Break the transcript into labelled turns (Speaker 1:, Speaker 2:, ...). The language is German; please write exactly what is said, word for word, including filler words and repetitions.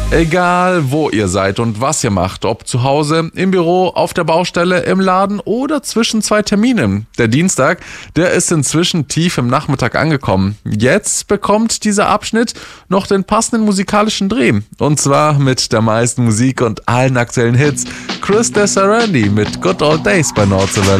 Speaker 1: Egal, wo ihr seid und was ihr macht, ob zu Hause, im Büro, auf der Baustelle, im Laden oder zwischen zwei Terminen. Der Dienstag, der ist inzwischen tief im Nachmittag angekommen. Jetzt bekommt dieser Abschnitt noch den passenden musikalischen Dreh. Und zwar mit der meisten Musik und allen aktuellen Hits. Chris Desarandi mit Good Old Days bei Nordseewelle.